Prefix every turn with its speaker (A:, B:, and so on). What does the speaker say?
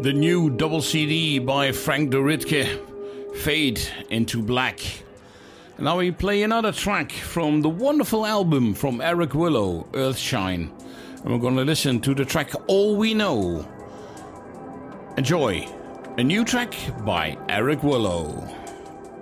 A: The new double CD by Frank de Ritke, Fade into Black. And now we play another track from the wonderful album from Eric Willow, Earthshine. And we're going to listen to the track All We Know. Enjoy. A new track by Eric Willow.